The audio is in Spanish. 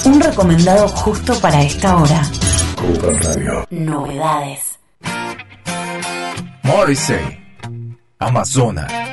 Un recomendado justo para esta hora. Cooper Radio. Novedades. Morrissey, Amazona.